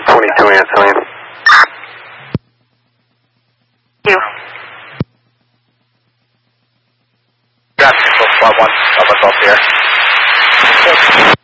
22 answering. You. Got 1 of us up here.